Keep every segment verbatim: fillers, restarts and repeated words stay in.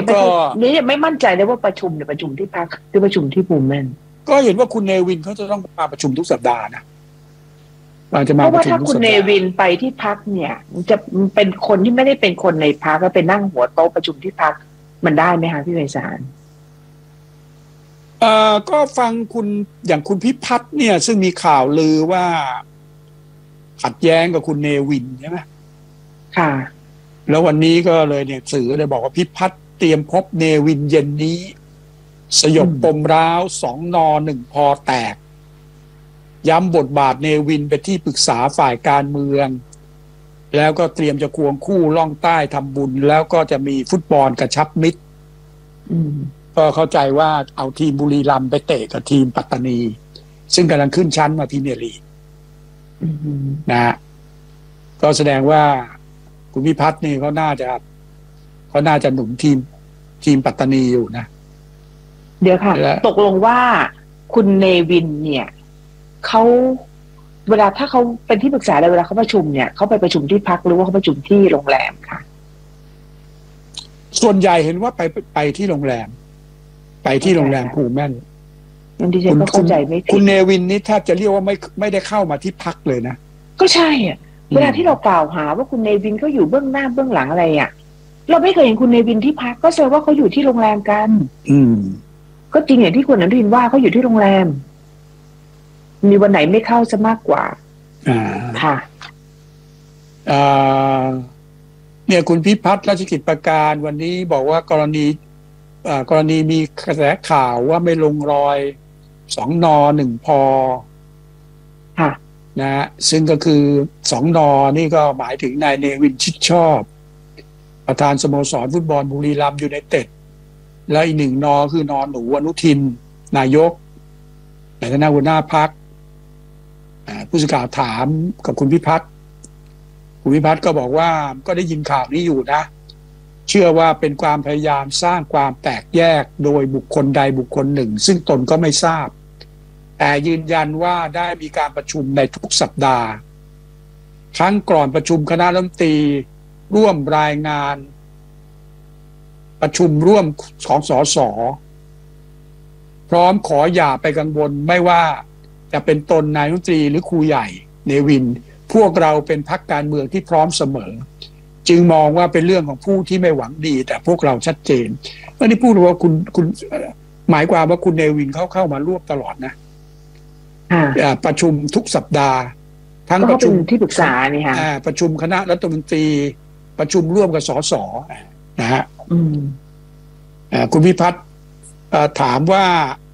ยังไม่นี่ยังไม่มั่นใจเลยว่าประชุมเนี่ยประชุมที่พักหรือประชุมที่ภูมิแมนก็เห็นว่าคุณเนวินเขาจะต้องมาประชุมทุกสัปดาห์นะอาจจะมาเพราะประว่าถ้าคุณชุมทุกสัปเนดาห์วินไปที่พักเนี่ยจะเป็นคนที่ไม่ได้เป็นคนในพักก็เป็นนั่งหัวโต๊ะประชุมที่พักมันได้ไหมคะพี่ไพศาลเอ่อก็ฟังคุณอย่างคุณพิพัฒน์เนี่ยซึ่งมีข่าวลือว่าขัดแย้งกับคุณเนวินใช่ไหมค่ะแล้ววันนี้ก็เลยเนี่ยสื่อเลยบอกว่าพิพัฒน์เตรียมพบเนวินเย็นนี้สยบปมร้าวสองนอหนึ่งพอแตกย้ำบทบาทเนวินเป็นที่ปรึกษาฝ่ายการเมืองแล้วก็เตรียมจะควงคู่ล่องใต้ทำบุญแล้วก็จะมีฟุตบอลกระชับมิตรก็เข้าใจว่าเอาทีมบุรีรัมย์ไปเตะกับทีมปัตตานีซึ่งกำลังขึ้นชั้นมาพรีเมียร์ลีกนะฮะก็แสดงว่าคุณพิพัฒน์นี่เขาน่าจะเขาน่าจะหนุนทีมทีมปัตตานีอยู่นะเดี๋ยวค่ะตกลงว่าคุณเนวินเนี่ยเขาเวลาถ้าเขาเป็นที่ปรึกษาอะไรเวลาเขาประชุมเนี่ยเขาไปประชุมที่พักหรือว่าเขาประชุมที่โรงแรมค่ะส่วนใหญ่เห็นว่าไปไปที่โรงแรมไปที่โรงแรมภูแม่นนั่นดิฉันก็เข้าใจไม่ผิดคุณเนวินนี่แทบจะเรียกว่าไม่ไม่ได้เข้ามาที่พักเลยนะก็ใช่อ่ะเวลาที่เรากล่าวหาว่าคุณเนวินเขาอยู่เบื้องหน้าเบื้องหลังอะไรอ่ะเราไม่เคยเห็นคุณเนวินที่พักก็แสดงว่าเขาอยู่ที่โรงแรมกันอืมก็จริงอย่างที่คุณอนุทินว่าเขาอยู่ที่โรงแรมมีวันไหนไม่เข้าซะมากกว่าอ่าค่ะอ่าเนี่ยคุณพิพัฒน์ราชกิจประการวันนี้บอกว่ากรณีอ่ากรณีมีกระแสข่าวว่าไม่ลงรอยสองนอหนึ่งพอค่ะนะฮะซึ่งก็คือสองนอนี่ก็หมายถึงนายเนวินชิดชอบประธานสโมสรฟุตบอลบุรีรัมย์ยูไนเต็ดและอีกหนึ่งนอคือนอหนูอนุทินนายกในฐานะหัวหน้าพรรคผู้สื่อข่าวถามกับคุณพิพัฒน์คุณพิพัฒน์ก็บอกว่าก็ได้ยินข่าวนี้อยู่นะเชื่อว่าเป็นความพยายามสร้างความแตกแยกโดยบุคคลใดบุคคลหนึ่งซึ่งตนก็ไม่ทราบแต่ยืนยันว่าได้มีการประชุมในทุกสัปดาห์ครั้งก่อนประชุมคณะรัฐมนตรีร่วมรายงานประชุมร่วมของสสพร้อมขออย่าไปกังวลไม่ว่าจะเป็นตนนายกรัฐมนตรีหรือครูใหญ่เนวินพวกเราเป็นพรรคการเมืองที่พร้อมเสมอจึงมองว่าเป็นเรื่องของผู้ที่ไม่หวังดีแต่พวกเราชัดเจนอันนี้พูดว่าคุณคุณหมายความว่าคุณเนวินเข้าเข้ามาร่วมตลอดนะประชุมทุกสัปดาห์ทั้งประชุมที่ปรึกษานี่ค่ะประชุมคณะรัฐมนตรีประชุมร่วมกับสสนะฮะคุณพิพัฒน์ถามว่า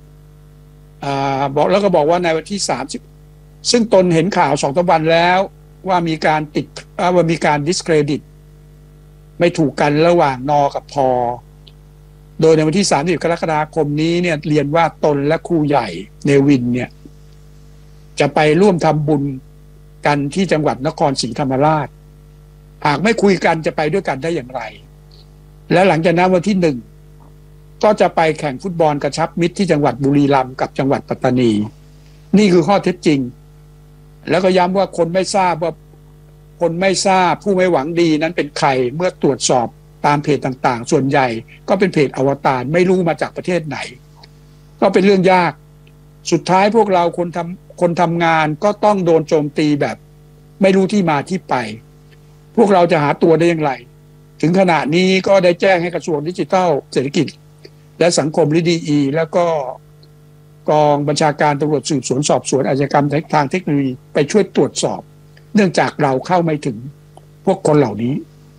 บอกแล้วก็บอกว่าในวันที่สามสิบซึ่งตนเห็นข่าวสองสามวันแล้วว่ามีการติดว่ามีการดิสเครดิตไม่ถูกกันระหว่างนอกับพอโดยในวันที่สามสิบกรกฎาคมนี้เนี่ยเรียนว่าตนและครูใหญ่เนวินเนี่ยจะไปร่วมทำบุญกันที่จังหวัดนครศรีธรรมราชหากไม่คุยกันจะไปด้วยกันได้อย่างไรและหลังจากนั้นวันที่หนึ่งก็จะไปแข่งฟุตบอลกระชับมิตรที่จังหวัดบุรีรัมย์กับจังหวัดปัตตานีนี่คือข้อเท็จจริงแล้วก็ย้ำว่าคนไม่ทราบว่าคนไม่ทราบผู้ไม่หวังดีนั้นเป็นใครเมื่อตรวจสอบตามเพจต่างๆส่วนใหญ่ก็เป็นเพจอวตารไม่รู้มาจากประเทศไหนก็เป็นเรื่องยากสุดท้ายพวกเราคนทำคนทำงานก็ต้องโดนโจมตีแบบไม่รู้ที่มาที่ไปพวกเราจะหาตัวได้อย่างไรถึงขณะนี้ก็ได้แจ้งให้กระทรวงดิจิทัลเศรษฐกิจและสังคมหรือ ดี อี แล้วก็กองบัญชาการตำรวจสืบสวนสอบสวนอาชญากรรมทางเทคโนโลยีไปช่วยตรวจสอบเนื่องจากเราเข้าไม่ถึงพวกคนเหล่านี้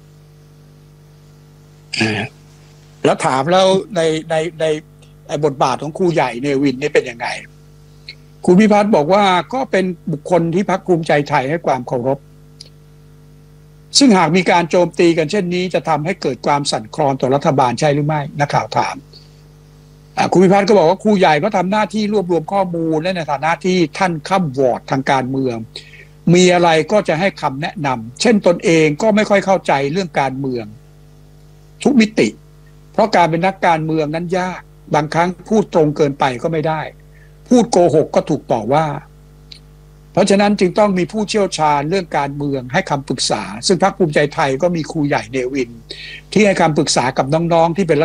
แล้วถามแล้วในในในในบทบาทของครูใหญ่เนวินนี่เป็นยังไงคุณพิพัฒน์บอกว่าก็เป็นบุคคลที่พรรคภูมิใจไทยให้ความเคารพซึ่งหากมีการโจมตีกันเช่นนี้จะทำให้เกิดความสั่นคลอนต่อรัฐบาลใช่หรือไม่นักข่าวถามคุณพิพัฒน์ก็บอกว่าครูใหญ่ก็ทำหน้าที่รวบรวมข้อมูลและในฐานะที่ท่านค้ำวอร์ดทางการเมืองมีอะไรก็จะให้คำแนะนำเช่นตนเองก็ไม่ค่อยเข้าใจเรื่องการเมืองทุกมิติเพราะการเป็นนักการเมืองนั้นยากบางครั้งพูดตรงเกินไปก็ไม่ได้พูดโกหกก็ถูกต่อว่าเพราะฉะนั้นจึงต้องมีผู้เชี่ยวชาญเรื่องการเมืองให้คำปรึกษาซึ่งพรรคภูมิใจไทยก็มีครูใหญ่เนวินที่ให้คำปรึกษากับน้องๆที่เป็น